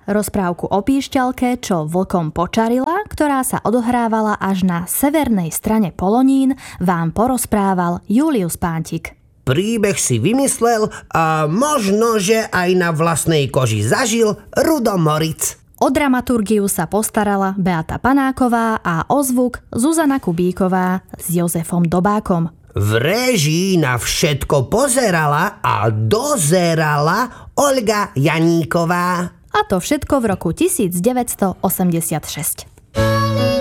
Rozprávku o píšťalke, čo vlkom počarila, ktorá sa odohrávala až na severnej strane Polonín, vám porozprával Julius Pántik. Príbeh si vymyslel a možno, že aj na vlastnej koži zažil Rudo Moritz. O dramaturgiu sa postarala Beata Panáková a o zvuk Zuzana Kubíková s Jozefom Dobákom. V réžii na všetko pozerala a dozerala Olga Janíková. A to všetko v roku 1986.